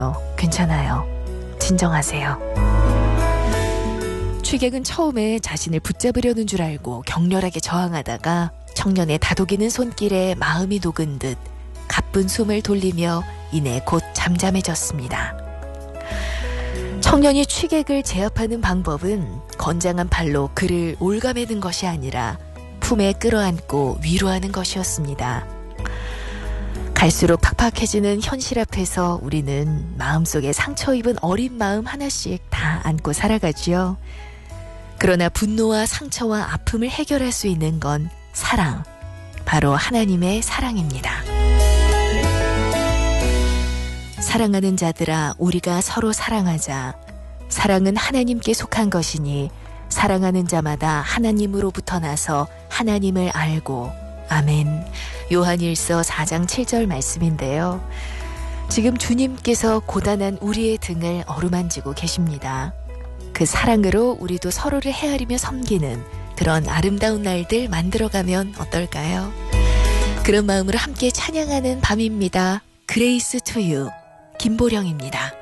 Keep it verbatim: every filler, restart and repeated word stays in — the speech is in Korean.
괜찮아요. 진정하세요. 취객은 처음에 자신을 붙잡으려는 줄 알고 격렬하게 저항하다가 청년의 다독이는 손길에 마음이 녹은 듯 가쁜 숨을 돌리며 이내 곧 잠잠해졌습니다. 청년이 취객을 제압하는 방법은 건장한 팔로 그를 올가매는 것이 아니라 품에 끌어안고 위로하는 것이었습니다. 갈수록 팍팍해지는 현실 앞에서 우리는 마음속에 상처 입은 어린 마음 하나씩 다 안고 살아가지요. 그러나 분노와 상처와 아픔을 해결할 수 있는 건 사랑, 바로 하나님의 사랑입니다. 사랑하는 자들아, 우리가 서로 사랑하자. 사랑은 하나님께 속한 것이니 사랑하는 자마다 하나님으로부터 나서 하나님을 알고. 아멘. 요한일서 사 장 칠 절 말씀인데요. 지금 주님께서 고단한 우리의 등을 어루만지고 계십니다. 그 사랑으로 우리도 서로를 헤아리며 섬기는 그런 아름다운 날들 만들어가면 어떨까요? 그런 마음으로 함께 찬양하는 밤입니다. 그레이스 투 유, 김보령입니다.